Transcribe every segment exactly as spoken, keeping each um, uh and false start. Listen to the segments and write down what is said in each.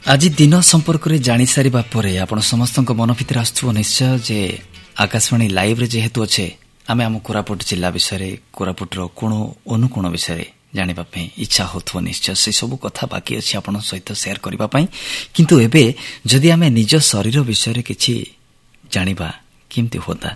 आज दिन संपर्क में जानी सारिबा परे आपण समस्तक मन भितर आसुव निश्चय जे आकाशवाणी लाइव रे जेहेतु अच्छे आमे आम कोरापुट जिला विषय कोरापुटर कोण अनुकोण विषय जानिबा पई इच्छा होथो निश्चय से सब कथा बाकी अछि आपण सहित शेयर करबा पई किंतु एबे जदि आमे निज शरीर विषय किछि जानिबा केमति होता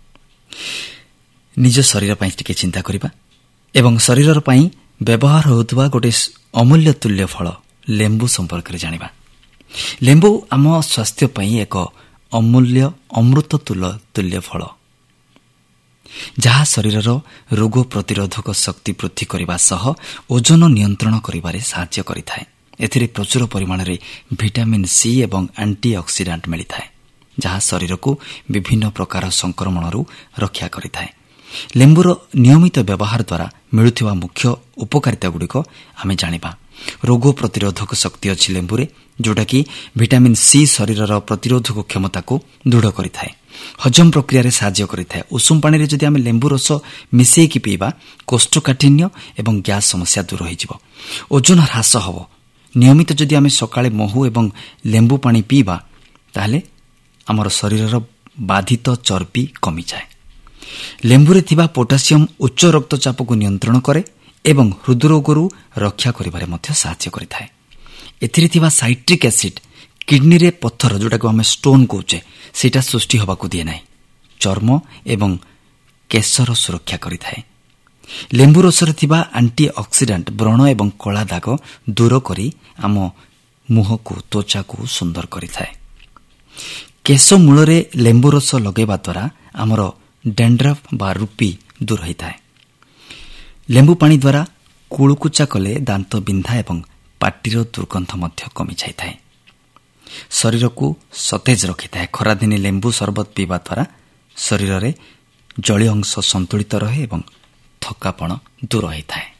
निज शरीर पई टिके चिंता करबा एवं शरीर पई व्यवहार होतबा गोटे अमूल्य तुल्य फल लेंबू संपर्क रे जानिबा। लेंबू आम स्वास्थ्य पई एक अमूल्य अमृत तुल्य फल जहा शरीर रोग प्रतिरोधक शक्ति वृद्धि करने सह ओजन नियंत्रण करिबारे सहायता करिथाय। एथिरे प्रचुर परिमाण रे विटामिन सी एवं एंटीऑक्सीडेंट मिलिथाय जहा शरीर को विभिन्न प्रकार संक्रमण रक्षा करिथाय। लेंबूर नियमित व्यवहार द्वारा मिलुथिबा मुख्य उपकारिता गुड़िक आमे जानिबा। रोग प्रतिरोधक शक्ति अच्छी लेंबूरे जोटा कि विटामिन सी शरीर प्रतिरोधक क्षमता को दृढ़ करिथाय। हजम प्रक्रिया साहाय्य करिथाय। उषुम पानी रे जदि आमे लेंबू रस मिसेकी पीबा कोष्ठकाठिन्य एवं गैस समस्या दूर होइजिवो। ओजन ह्रास हबो। नियमित जदि आमे सकाळे महू एवं लेंबू पानी पीबा ताहले हमर शरीरर बाधित चर्बी कमी जाए। लेंबूरे थिबा पोटासियम उच्च रक्तचाप को नियंत्रण करे एवं हृदरोगरू रक्षा करिबारे मध्य सहायता करिथाय। एथिरे थिबा साइट्रिक एसिड किडनी रे पत्थर जोटा को हमें स्टोन कहूचे सेटा सृष्टि होबाकू दिए नाही। चर्म एवं केशर सुरक्षा करिथाय। लेंबू रसरे थिबा एंटीऑक्सीडेंट व्रण एवं कला दाग दूर करी आम मुह को त्वचा को सुंदर करिथाय। केश मूलरे लेंबू रस लगेबा द्वारा आमर डेंड्रफ बा रूपी दूर होइथाय। लेंबू पानी द्वारा कुळकुचा कले दांत बिंधा एवं पाटीर दुर्गंध मध्य कमी जाइथाय। शरीर को सतेज रखिथाय। खरादिने लेंबू शरबत पीवा द्वारा शरीर रे जलीय अंश संतुलित रहे एवं थकापण दूर होइथाय।